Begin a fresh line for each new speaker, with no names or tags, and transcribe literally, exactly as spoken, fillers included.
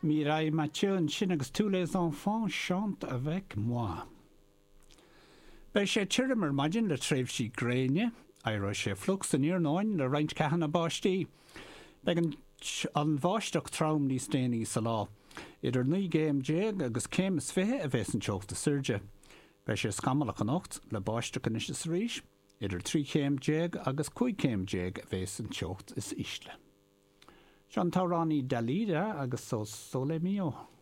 Mireille Mathieu and sin agus tous les enfants chantent avec moi. Bei sé tírimar maidin le tréimh sí gréine, éire sé flux an iarnáin le roinnt ceathan na báistí. Began an bháisteach traum níos déanaí sa lá. Idir ní géim déag agus céim is fithe a bheits an teochta surge. Bei sé scamalach an ocht le báisteach an is is ríis, idir trí céim déag agus cúig céim déag a bheits an teocht is isle. Sean Taurani Dalida agus sos Sole Mio.